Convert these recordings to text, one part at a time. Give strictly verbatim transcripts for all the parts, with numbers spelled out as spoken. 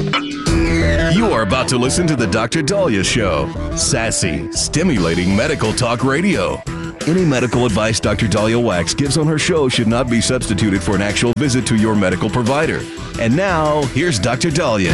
You are about to listen to the Doctor Daliah Show. Sassy, stimulating medical talk radio. Any medical advice Doctor Daliah Wax gives on her show should not be substituted for an actual visit to your medical provider. And now, here's Doctor Daliah.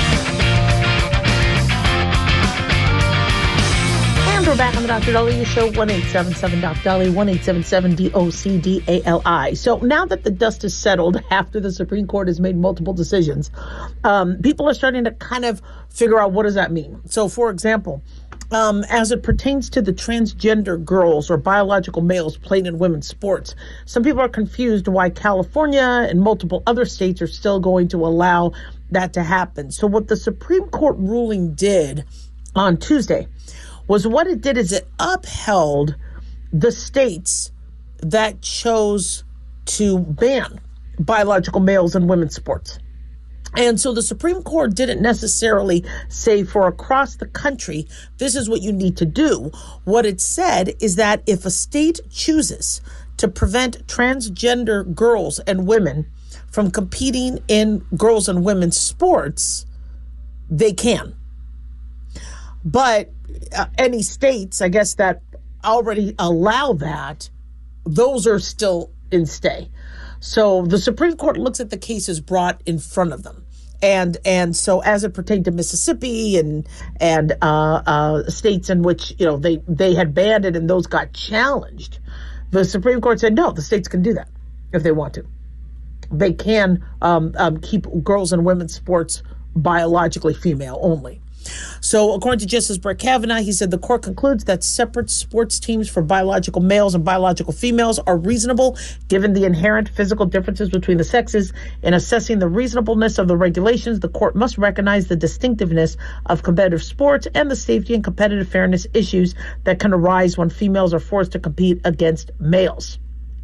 And we're back on the Doctor Daliah Show, one eight seven seven Doc Daliah, one eight seven seven D O C D A L I. So now that the dust is settled after the Supreme Court has made multiple decisions, um, people are starting to kind of figure out what does that mean. So, for example, Um, as it pertains to the transgender girls or biological males playing in women's sports, some people are confused why California and multiple other states are still going to allow that to happen. So what the Supreme Court ruling did on Tuesday was what it did is it upheld the states that chose to ban biological males in women's sports. And so the Supreme Court didn't necessarily say for across the country, this is what you need to do. What it said is that if a state chooses to prevent transgender girls and women from competing in girls and women's sports, they can. But uh, any states, I guess, that already allow that, those are still in stay. So the Supreme Court looks at the cases brought in front of them. And and so as it pertained to Mississippi and and uh, uh, states in which, you know, they, they had banned it and those got challenged, the Supreme Court said, no, the states can do that if they want to. They can um, um, keep girls and women's sports biologically female only. So according to Justice Brett Kavanaugh, he said the court concludes that separate sports teams for biological males and biological females are reasonable given the inherent physical differences between the sexes. In assessing the reasonableness of the regulations, the court must recognize the distinctiveness of competitive sports and the safety and competitive fairness issues that can arise when females are forced to compete against males.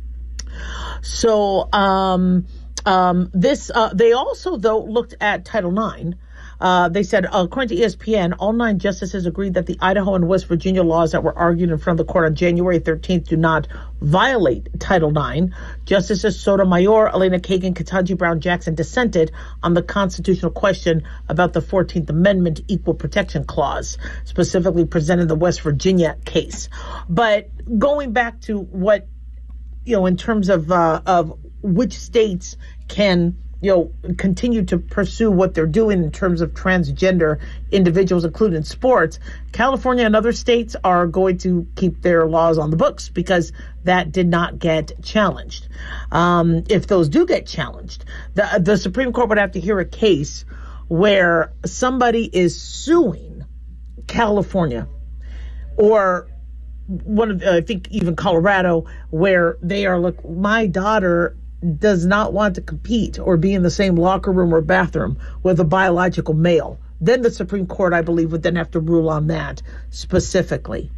So um, um, this uh, they also, though, looked at Title nine. Uh, they said, uh, according to E S P N, all nine justices agreed that the Idaho and West Virginia laws that were argued in front of the court on January thirteenth do not violate Title nine. Justices Sotomayor, Elena Kagan, Ketanji Brown Jackson dissented on the constitutional question about the fourteenth Amendment Equal Protection Clause, specifically presented the West Virginia case. But going back to what, you know, in terms of uh, of which states can, you know, continue to pursue what they're doing in terms of transgender individuals, including sports, California and other states are going to keep their laws on the books because that did not get challenged. Um, if those do get challenged, the, the Supreme Court would have to hear a case where somebody is suing California or one of, uh, I think even Colorado, where they are, look, my daughter does not want to compete or be in the same locker room or bathroom with a biological male. Then the Supreme Court, I believe, would then have to rule on that specifically.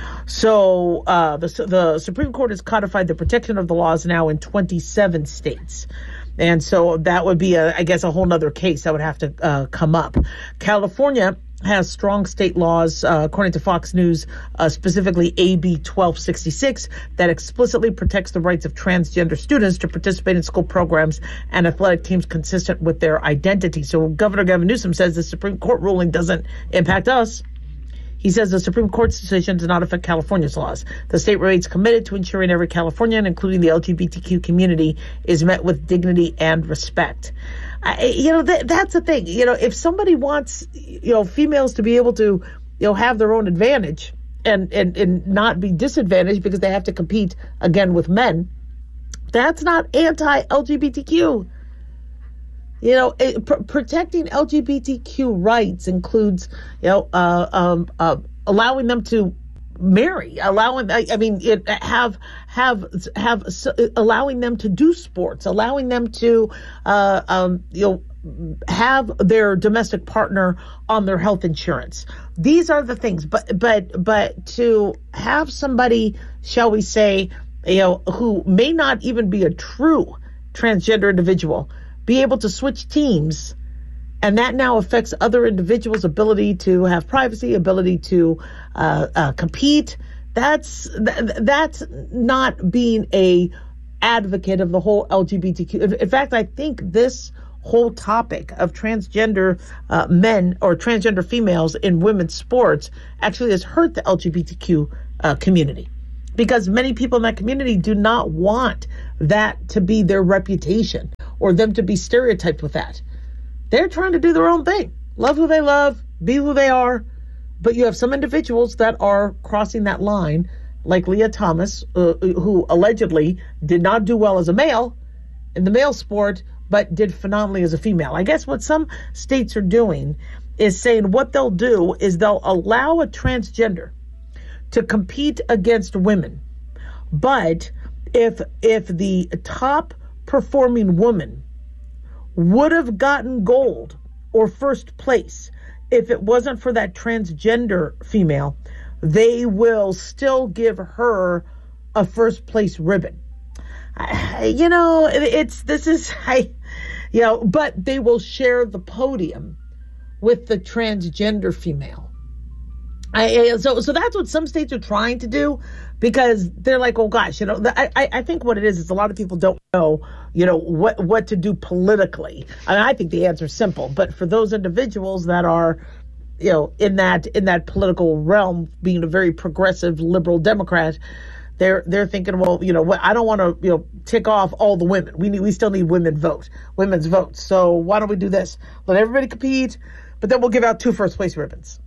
So uh, the, the Supreme Court has codified the protection of the laws now in twenty-seven states. And so that would be, a, I guess, a whole nother case that would have to uh, come up. California has strong state laws, uh, according to Fox News, uh, specifically A B twelve sixty-six, that explicitly protects the rights of transgender students to participate in school programs and athletic teams consistent with their identity. So Governor Gavin Newsom says the Supreme Court ruling doesn't impact us. He says the Supreme Court's decision does not affect California's laws. The state remains committed to ensuring every Californian, including the L G B T Q community, is met with dignity and respect. I, you know, th- that's the thing. You know, if somebody wants, you know, females to be able to, you know, have their own advantage and, and, and not be disadvantaged because they have to compete again with men, that's not anti-L G B T Q. You know, it, pr- protecting L G B T Q rights includes, you know, uh, um, uh, allowing them to marry, allowing, I, I mean, it, have, have, have, allowing them to do sports, allowing them to, uh, um, you know, have their domestic partner on their health insurance. These are the things, but, but, but to have somebody, shall we say, you know, who may not even be a true transgender individual, be able to switch teams, and that now affects other individuals' ability to have privacy, ability to uh, uh, compete. That's th- that's not being a advocate of the whole L G B T Q. In fact, I think this whole topic of transgender uh, men or transgender females in women's sports actually has hurt the L G B T Q uh, community, because many people in that community do not want that to be their reputation or them to be stereotyped with that. They're trying to do their own thing, love who they love, be who they are. But you have some individuals that are crossing that line, like Leah Thomas, uh, who allegedly did not do well as a male in the male sport, but did phenomenally as a female. I guess what some states are doing is saying what they'll do is they'll allow a transgender to compete against women. But if if the top performing woman would have gotten gold or first place, if it wasn't for that transgender female, they will still give her a first place ribbon. I, you know, it's, this is, I, you know, but they will share the podium with the transgender female. I, so, so that's what some states are trying to do, because they're like, oh gosh, you know, I, I think what it is is a lot of people don't know, you know, what, what to do politically. I mean, I think the answer is simple, but for those individuals that are, you know, in that, in that political realm, being a very progressive liberal Democrat, they're, they're thinking, well, you know what, I don't want to, you know, tick off all the women. We need, we still need women vote, women's votes. So why don't we do this? Let everybody compete, but then we'll give out two first place ribbons.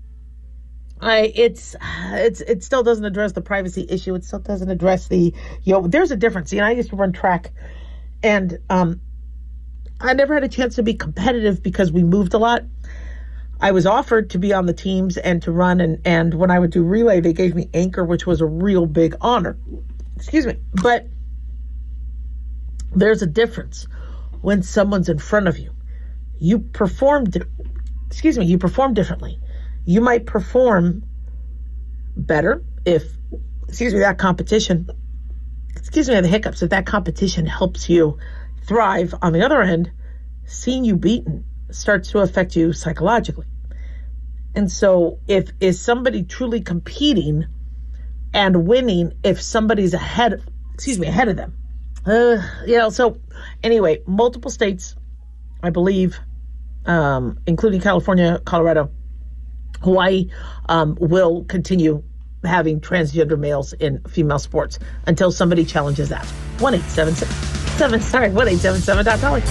I, it's, it's, it still doesn't address the privacy issue. It still doesn't address the, you know, there's a difference. You know, I used to run track, and um, I never had a chance to be competitive because we moved a lot. I was offered to be on the teams and to run, and, and when I would do relay, they gave me anchor, which was a real big honor. Excuse me. But there's a difference when someone's in front of you. You perform, di- excuse me, you perform differently. You might perform better if, excuse me, that competition, excuse me, the hiccups, if that competition helps you thrive. On the other end, seeing you beaten starts to affect you psychologically. And so if is somebody truly competing and winning if somebody's ahead, excuse me, ahead of them? Uh, you know, so anyway, multiple states, I believe, um, including California, Colorado, Hawaii, um, will continue having transgender males in female sports until somebody challenges that. one eight seven seven, sorry, one eight seven seven dot Dolly.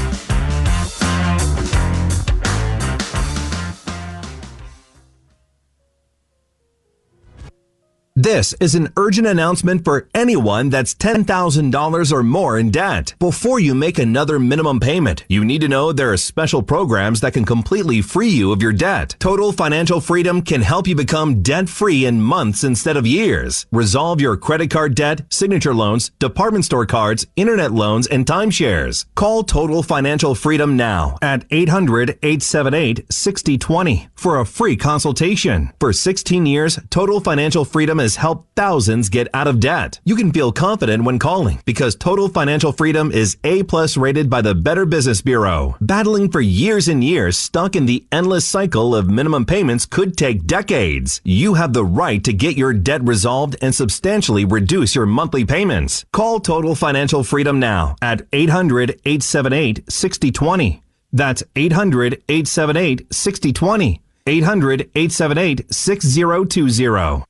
This is an urgent announcement for anyone that's ten thousand dollars or more in debt. Before you make another minimum payment, you need to know there are special programs that can completely free you of your debt. Total Financial Freedom can help you become debt-free in months instead of years. Resolve your credit card debt, signature loans, department store cards, internet loans, and timeshares. Call Total Financial Freedom now at eight hundred, eight seven eight, six zero two zero for a free consultation. For sixteen years, Total Financial Freedom has helped thousands get out of debt. You can feel confident when calling because Total Financial Freedom is A plus rated by the Better Business Bureau. Battling for years and years stuck in the endless cycle of minimum payments could take decades. You have the right to get your debt resolved and substantially reduce your monthly payments. Call Total Financial Freedom now at eight hundred, eight seven eight, six zero two zero. That's eight hundred, eight seven eight, six zero two zero. eight hundred, eight seven eight, six zero two zero.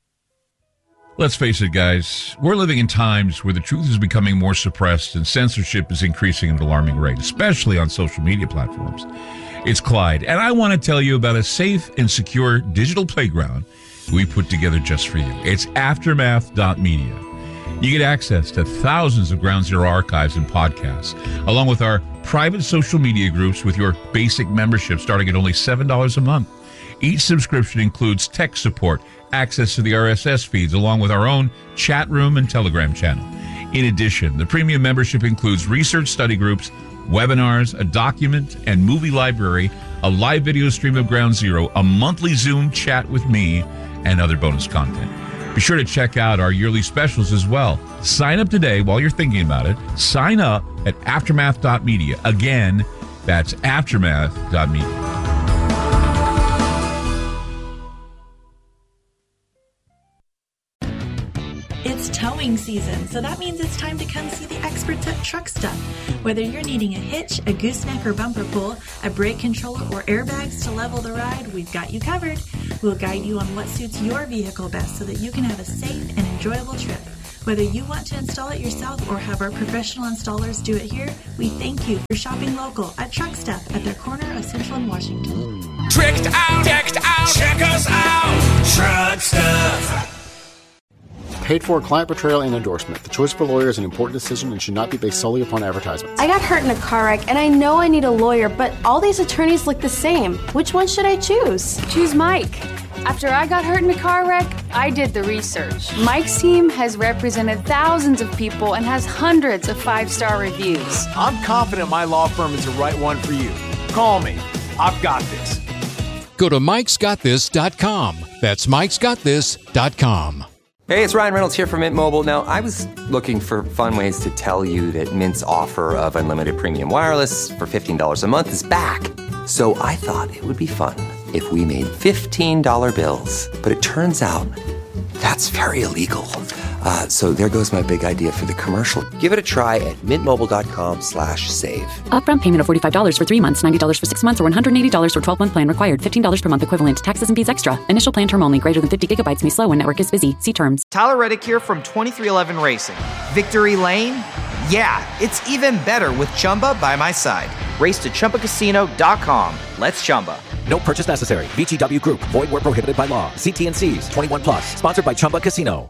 Let's face it, guys, we're living in times where the truth is becoming more suppressed and censorship is increasing at an alarming rate, especially on social media platforms. It's Clyde, and I want to tell you about a safe and secure digital playground we put together just for you. It's aftermath dot media. You get access to thousands of Ground Zero archives and podcasts, along with our private social media groups with your basic membership starting at only seven dollars a month. Each subscription includes tech support, access to the R S S feeds, along with our own chat room and Telegram channel. In addition, the premium membership includes research study groups, webinars, a document and movie library, a live video stream of Ground Zero, a monthly Zoom chat with me, and other bonus content. Be sure to check out our yearly specials as well. Sign up today while you're thinking about it. Sign up at aftermath dot media. Again, that's aftermath dot media. It's Towing towing season, so that means it's time to come see the experts at Truck Stuff. Whether you're needing a hitch, a gooseneck or bumper pull, a brake controller, or airbags to level the ride, we've got you covered. We'll guide you on what suits your vehicle best so that you can have a safe and enjoyable trip. Whether you want to install it yourself or have our professional installers do it here, we thank you for shopping local at Truck Stuff at their corner of Central and Washington. Tricked out, decked out, check us out, Truck Stuff. Paid for client portrayal and endorsement. The choice of a lawyer is an important decision and should not be based solely upon advertisements. I got hurt in a car wreck and I know I need a lawyer, but all these attorneys look the same. Which one should I choose? Choose Mike. After I got hurt in a car wreck, I did the research. Mike's team has represented thousands of people and has hundreds of five-star reviews. I'm confident my law firm is the right one for you. Call me. I've got this. Go to mikes got this dot com. That's mikes got this dot com. Hey, it's Ryan Reynolds here from Mint Mobile. Now, I was looking for fun ways to tell you that Mint's offer of unlimited premium wireless for fifteen dollars a month is back. So I thought it would be fun if we made fifteen dollar bills. But it turns out that's very illegal. Uh, so there goes my big idea for the commercial. Give it a try at mintmobile.com slash save. Upfront payment of forty-five dollars for three months, ninety dollars for six months, or one hundred eighty dollars for twelve-month plan required. fifteen dollars per month equivalent. Taxes and fees extra. Initial plan term only. Greater than fifty gigabytes may slow when network is busy. See terms. Tyler Reddick here from twenty-three eleven Racing. Victory Lane? Yeah, it's even better with Chumba by my side. Race to Chumba Casino dot com. Let's Chumba. No purchase necessary. V G W Group. Void where prohibited by law. See T and C's. twenty-one plus. Sponsored by Chumba Casino.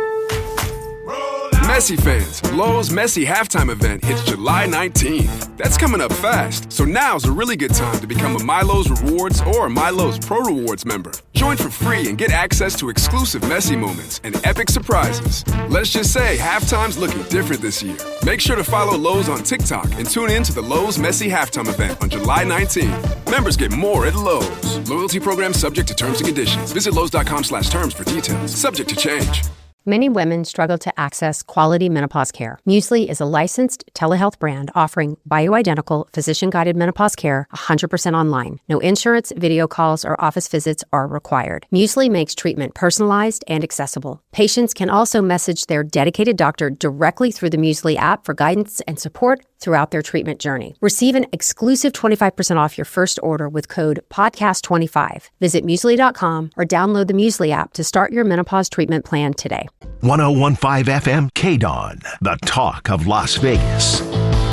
Messi fans, Lowe's Messi halftime event hits July nineteenth. That's coming up fast, so now's a really good time to become a MyLowe's Rewards or MyLowe's Pro Rewards member. Join for free and get access to exclusive Messi moments and epic surprises. Let's just say halftime's looking different this year. Make sure to follow Lowe's on TikTok and tune in to the Lowe's Messi halftime event on July nineteenth. Members get more at Lowe's. Loyalty program subject to terms and conditions. Visit Lowe's.com slash terms for details. Subject to change. Many women struggle to access quality menopause care. Muesli is a licensed telehealth brand offering bioidentical, physician-guided menopause care one hundred percent online. No insurance, video calls, or office visits are required. Muesli makes treatment personalized and accessible. Patients can also message their dedicated doctor directly through the Muesli app for guidance and support throughout their treatment journey. Receive an exclusive twenty-five percent off your first order with code podcast twenty-five. Visit muesli dot com or download the Muesli app to start your menopause treatment plan today. one oh one point five F M K D O N, the talk of Las Vegas.